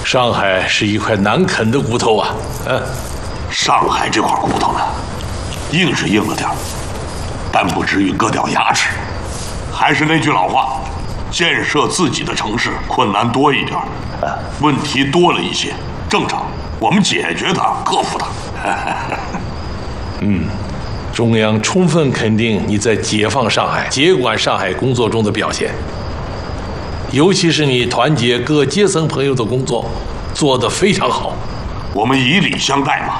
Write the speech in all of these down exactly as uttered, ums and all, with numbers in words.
上海是一块难啃的骨头啊！嗯， 上海这块骨头呢，硬是硬了点儿，但不至于割掉牙齿。还是那句老话，建设自己的城市困难多一点，问题多了一些，正常，我们解决它，克服它。 嗯。中央充分肯定你在解放上海、接管上海工作中的表现，尤其是你团结各阶层朋友的工作做得非常好。 我们以礼相待嘛。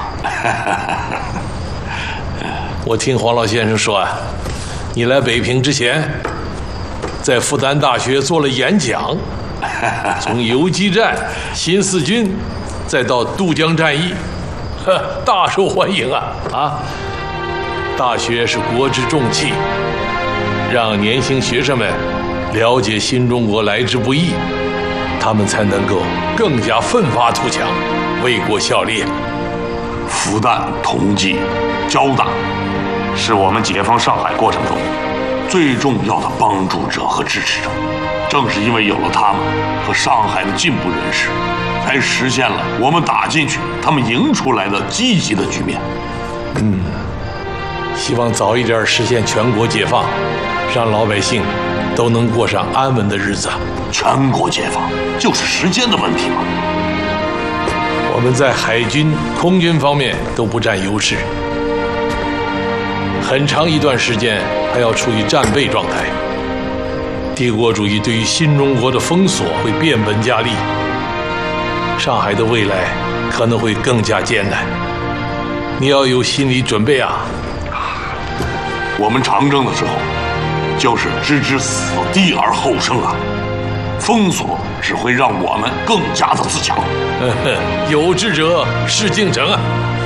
我听黄老先生说啊，你来北平之前，在复旦大学做了演讲，从游击战、新四军，再到渡江战役，呵，大受欢迎啊啊！大学是国之重器，让年轻学生们了解新中国来之不易，他们才能够更加奋发图强，为国效力。 复旦、同济、交大，是我们解放上海过程中最重要的帮助者和支持者。正是因为有了他们和上海的进步人士，才实现了我们打进去，他们赢出来的积极的局面。 嗯。希望早一点实现全国解放，让老百姓都能过上安稳的日子。 全国解放就是时间的问题嘛。 我们在海军、空军方面都不占优势，很长一段时间还要处于战备状态。帝国主义对于新中国的封锁会变本加厉，上海的未来可能会更加艰难。你要有心理准备啊！ 我们长征的时候，就是置之死地而后生啊！封锁只会让我们更加的自强。 有志者事竟成啊！